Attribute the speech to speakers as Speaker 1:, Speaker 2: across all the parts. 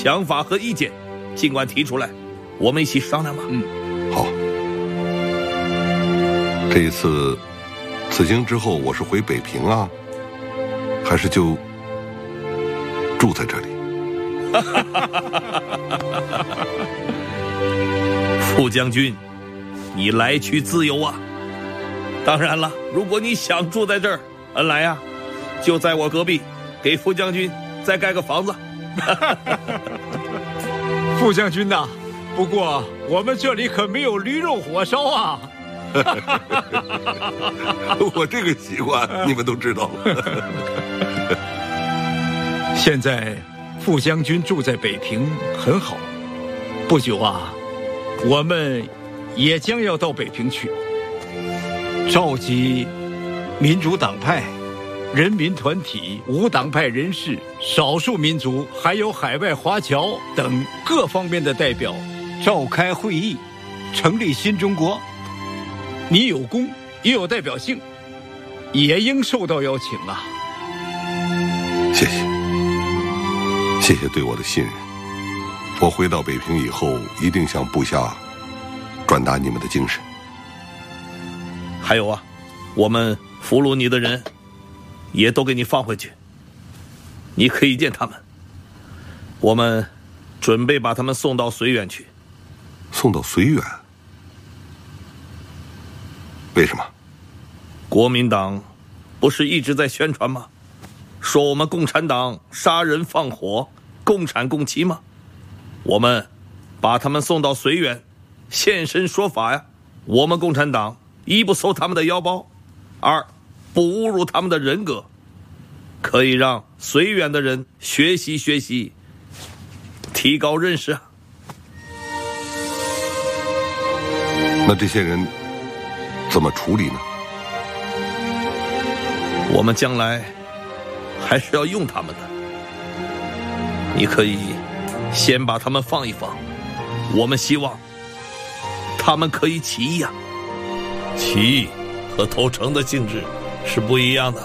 Speaker 1: 想法和意见，尽管提出来，我们一起商量吧。
Speaker 2: 好。这一次此行之后，我是回北平啊，还是就住在这里？
Speaker 1: 副将军，你来去自由啊！当然了，如果你想住在这儿，恩来呀，就在我隔壁，给副将军再盖个房子。
Speaker 3: 副将军呐，不过我们这里可没有驴肉火烧啊。
Speaker 2: 我这个习惯你们都知道了。
Speaker 3: 现在副将军住在北平很好，不久啊，我们也将要到北平去，召集民主党派、人民团体、无党派人士、少数民族，还有海外华侨等各方面的代表，召开会议，成立新中国。你有功，也有代表性，也应受到邀请啊。
Speaker 2: 谢谢，谢谢对我的信任。我回到北平以后，一定向部下转达你们的精神。
Speaker 1: 还有啊，我们俘虏你的人也都给你放回去，你可以见他们。我们准备把他们送到绥远去。
Speaker 2: 送到绥远？为什么？
Speaker 1: 国民党不是一直在宣传吗？说我们共产党杀人放火，共产共妻吗？我们把他们送到绥远，现身说法呀。我们共产党一不搜他们的腰包，二不侮辱他们的人格，可以让绥远的人学习学习，提高认识啊。
Speaker 2: 那这些人怎么处理呢？
Speaker 1: 我们将来还是要用他们的，你可以先把他们放一放，我们希望他们可以起义啊。起义和投诚的性质是不一样的。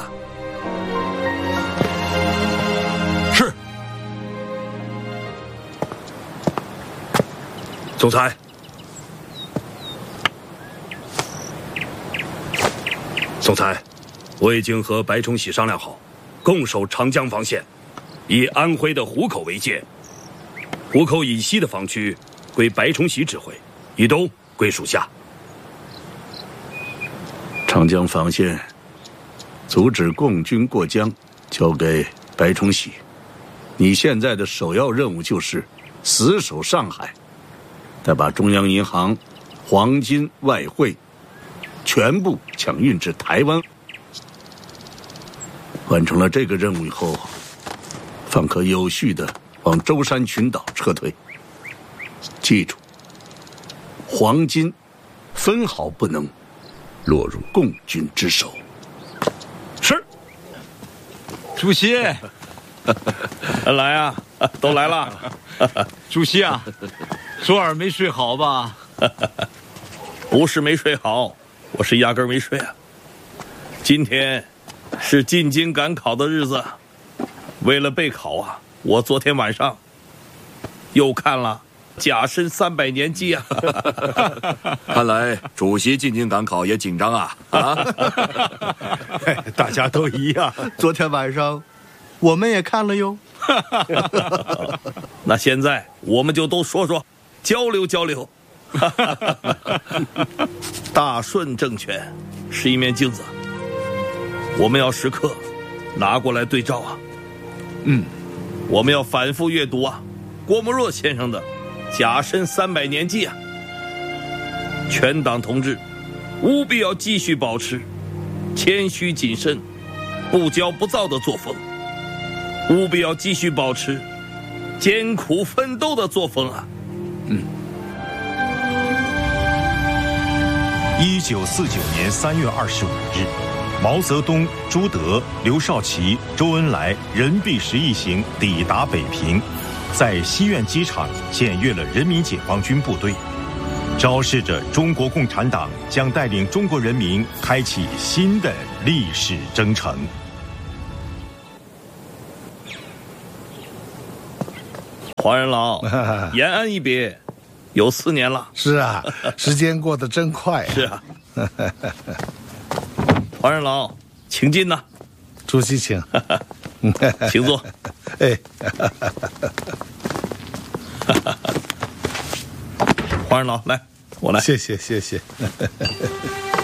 Speaker 3: 是。
Speaker 1: 总裁，
Speaker 4: 总裁，我已经和白崇禧商量好，共守长江防线，以安徽的湖口为界。湖口以西的防区归白崇禧指挥，以东归属下。长江防线阻止共军过江，交给白崇禧。你现在的首要任务就是死守上海，再把中央银行、黄金、外汇全部抢运至台湾。完成了这个任务以后，方可有序地往舟山群岛撤退。记住，黄金分毫不能落入共军之手。
Speaker 3: 是。主席。
Speaker 1: 来啊，都来了。
Speaker 3: 主席啊，昨晚没睡好吧？
Speaker 1: 不是没睡好，我是压根没睡啊。今天是进京赶考的日子，为了备考啊，我昨天晚上又看了《甲申300年记》啊。
Speaker 4: 看来主席进京赶考也紧张啊！
Speaker 3: 大家都一样。
Speaker 5: 昨天晚上我们也看了哟。
Speaker 1: 那现在我们就都说说，交流交流。大顺政权是一面镜子，我们要时刻拿过来对照啊。我们要反复阅读啊，郭沫若先生的《甲申300年记》啊。全党同志务必要继续保持谦虚谨慎、不骄不躁的作风，务必要继续保持艰苦奋斗的作风啊。
Speaker 6: 1949年3月25日，毛泽东、朱德、刘少奇、周恩来、任弼时一行抵达北平，在西苑机场检阅了人民解放军部队，昭示着中国共产党将带领中国人民开启新的历史征程。
Speaker 1: 黄人老，延安一别，有4年了。
Speaker 7: 是啊，时间过得真快啊。
Speaker 1: 是啊。黄人老，请进呐。
Speaker 7: 主席请。
Speaker 1: 请坐。
Speaker 7: 哎。
Speaker 1: 黄人老，来，我来。
Speaker 7: 谢谢。